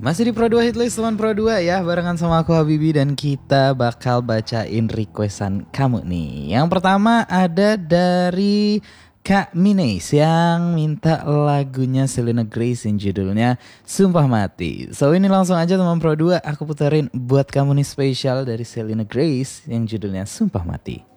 Masih di Pro 2 Hitlist teman Pro 2 ya. Barengan sama aku Habibi dan kita bakal bacain requestan kamu nih. Yang pertama ada dari Kak Mines yang minta lagunya Selena Grace yang judulnya Sumpah Mati. So ini langsung aja teman Pro 2, aku puterin buat kamu nih spesial dari Selena Grace yang judulnya Sumpah Mati.